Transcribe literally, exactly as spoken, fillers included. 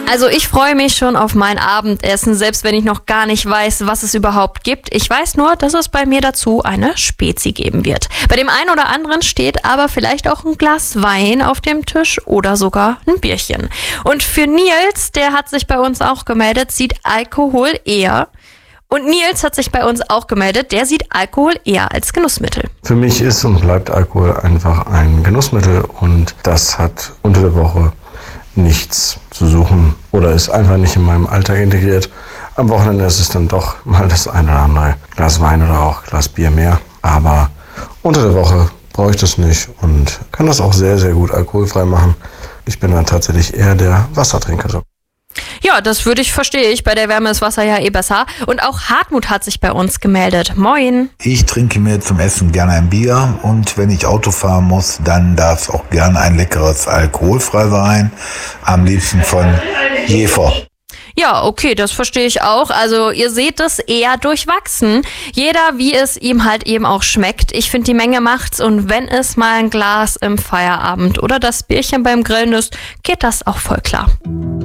Also ich freue mich schon auf mein Abendessen, selbst wenn ich noch gar nicht weiß, was es überhaupt gibt. Ich weiß nur, dass es bei mir dazu eine Spezi geben wird. Bei dem einen oder anderen steht aber vielleicht auch ein Glas Wein auf dem Tisch oder sogar ein Bierchen. Und für Nils, der hat sich bei uns auch gemeldet, sieht Alkohol eher. Und Nils hat sich bei uns auch gemeldet, der sieht Alkohol eher als Genussmittel. Für mich ist und bleibt Alkohol einfach ein Genussmittel und das hat unter der Woche nichts zu suchen oder ist einfach nicht in meinem Alltag integriert. Am Wochenende ist es dann doch mal das eine oder andere Glas Wein oder auch Glas Bier mehr. Aber unter der Woche brauche ich das nicht und kann das auch sehr, sehr gut alkoholfrei machen. Ich bin dann tatsächlich eher der Wassertrinker. Ja, das würde ich, verstehe ich. Bei der Wärme ist Wasser ja eh besser. Und auch Hartmut hat sich bei uns gemeldet. Moin. Ich trinke mir zum Essen gerne ein Bier und wenn ich Auto fahren muss, dann darf es auch gerne ein leckeres alkoholfrei sein. Am liebsten von Jefer. Ja, okay, das verstehe ich auch. Also ihr seht es eher durchwachsen. Jeder, wie es ihm halt eben auch schmeckt. Ich finde, die Menge macht's und wenn es mal ein Glas im Feierabend oder das Bierchen beim Grillen ist, geht das auch voll klar.